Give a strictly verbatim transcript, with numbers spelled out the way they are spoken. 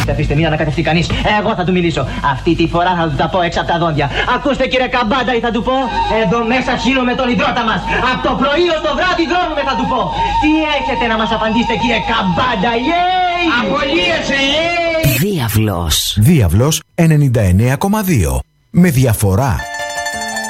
Αφήστε, αφήστε, μην ανακατευτεί κανείς. Εγώ θα του μιλήσω. Αυτή τη φορά θα του τα πω έξω από τα δόντια. Ακούστε κύριε Καμπάντα, θα του πω. Εδώ μέσα χύνουμε τον υδρότα μας. Από το πρωί ως το βράδυ δρόμουμε, θα του πω. Τι έχετε να μας απαντήσετε κύριε Καμπάντα, yay! Απολύεσαι, yay! Διάβλος. Διάβλος ενενήντα εννέα κόμμα δύο. Με διαφορά.